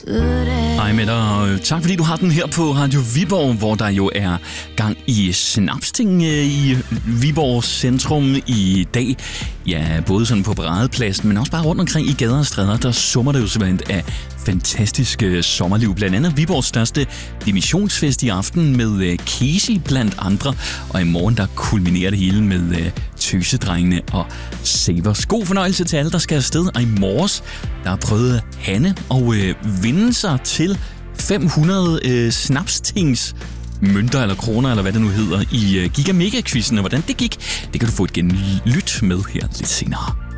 Hej med dig, og tak fordi du har den her på Radio Viborg, hvor der jo er gang i snapsting i Viborg centrum i dag. Ja, både sådan på paradepladsen, men også bare rundt omkring i gader og stræder, der summer det jo simpelthen af fantastiske sommerliv. Blandt andet Viborgs største dimissionsfest i aften med Casey blandt andre. Og i morgen der kulminerer det hele med Tøsedrengene og Savers. God fornøjelse til alle, der skal afsted. Og i morges, der prøvede Hanne at vinde sig til 500 snapstings mønter eller kroner, eller hvad det nu hedder, i Giga Mega-quizzen. Og hvordan det gik, det kan du få et genlyt med her lidt senere.